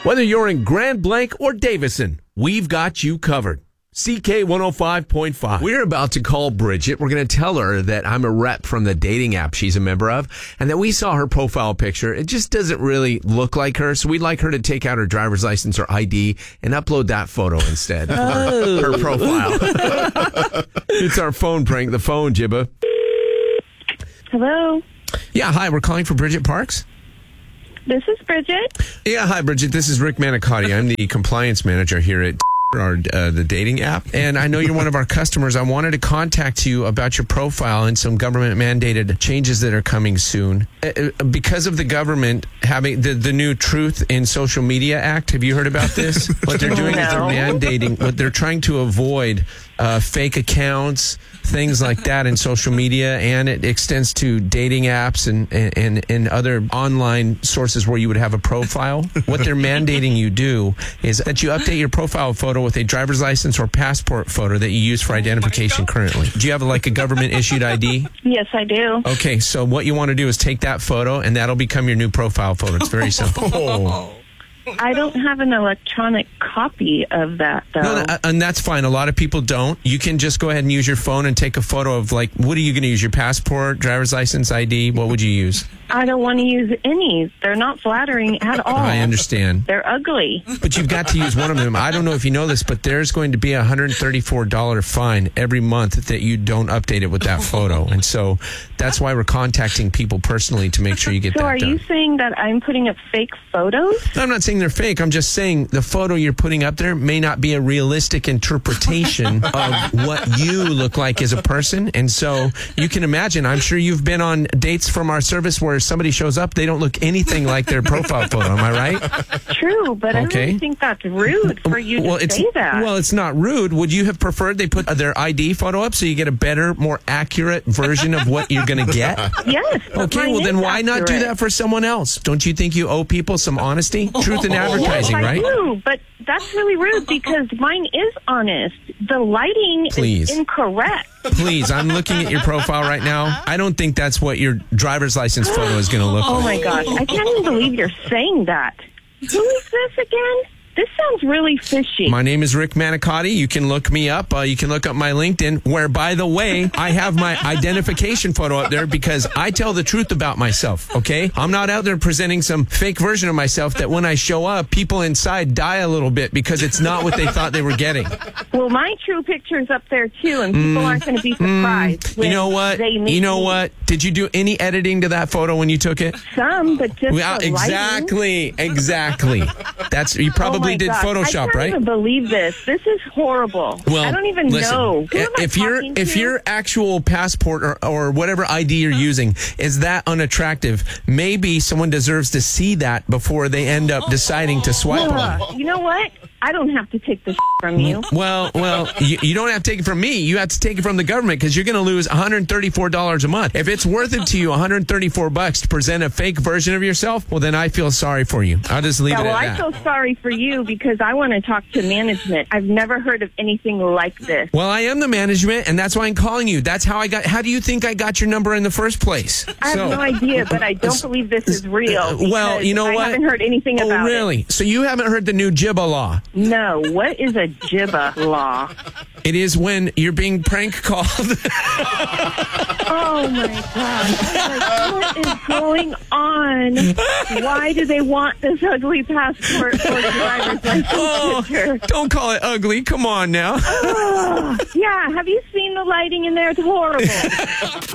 Whether you're in Grand Blanc or Davison, we've got you covered. CK 105.5. We're about to call Bridget. We're going to tell her that I'm a rep from the dating app she's a member of, and that we saw her profile picture. It just doesn't really look like her, so we'd like her to take out her driver's license or ID and upload that photo instead of her profile. It's our phone prank, the phone, Jibba. Hello. Yeah, hi, we're calling for Bridget Parks. This is Bridget. Yeah, hi, Bridget. This is Rick Manicotti. I'm the compliance manager here at the dating app. And I know you're one of our customers. I wanted to contact you about your profile and some government mandated changes that are coming soon. Because of the government having the new Truth in Social Media Act, have you heard about this? What they're doing is they're mandating, what they're trying to avoid fake accounts, things like that in social media, and it extends to dating apps and other online sources where you would have a profile. What they're mandating you do is that you update your profile photo with a driver's license or passport photo that you use for identification currently. Do you have like a government issued ID? Yes, I do. Okay, so what you want to do is take that photo and that'll become your new profile photo. It's very simple. I don't have an electronic copy of that, though. No, and that's fine. A lot of people don't. You can just go ahead and use your phone and take a photo of, like, what are you going to use? Your passport, driver's license, ID? What would you use? I don't want to use any. They're not flattering at all. I understand. They're ugly. But you've got to use one of them. I don't know if you know this, but there's going to be a $134 fine every month that you don't update it with that photo. And so that's why we're contacting people personally to make sure you get that done. So are you saying that I'm putting up fake photos? No, I'm not saying they're fake. I'm just saying the photo you're putting up there may not be a realistic interpretation of what you look like as a person. And so you can imagine, I'm sure you've been on dates from our service where somebody shows up, they don't look anything like their profile photo. Am I right? True, but I don't really think that's rude for you to say that. Well, it's not rude. Would you have preferred they put their ID photo up so you get a better, more accurate version of what you're going to get? Yes. Okay, well then why not do that for someone else? Don't you think you owe people some honesty? Truth in advertising, yes, right? I do, but that's really rude because mine is honest. The lighting is incorrect. Please, I'm looking at your profile right now. I don't think that's what your driver's license photo is going to look like. Oh, my gosh. I can't even believe you're saying that. Who is this again? This sounds really fishy. My name is Rick Manicotti. You can look me up. You can look up my LinkedIn, where, by the way, I have my identification photo up there because I tell the truth about myself, okay? I'm not out there presenting some fake version of myself that when I show up, people inside die a little bit because it's not what they thought they were getting. Well, my true picture's up there, too, and people aren't going to be surprised. You know what? Did you do any editing to that photo when you took it? Some, but just exactly. You probably did Photoshop, right? I can't even believe this. This is horrible. Well, I don't even know. If your actual passport or whatever ID you're using is that unattractive, maybe someone deserves to see that before they end up deciding to swipe on. You know what? I don't have to take this from you. Well, you don't have to take it from me. You have to take it from the government because you're going to lose $134 a month. If it's worth it to you, $134 to present a fake version of yourself, well, then I feel sorry for you. I'll just leave it at that. I feel sorry for you because I want to talk to management. I've never heard of anything like this. Well, I am the management, and that's why I'm calling you. That's how how do you think I got your number in the first place? I have no idea, but I don't believe this is real. Well, you know what? I haven't heard anything about it. Oh, really? So you haven't heard the new JIBA law? No. What is a JIBA law? It is when you're being prank called. Oh, my God. What is going on? Why do they want this ugly passport or driver's license picture? Don't call it ugly. Come on now. Yeah, have you seen the lighting in there? It's horrible.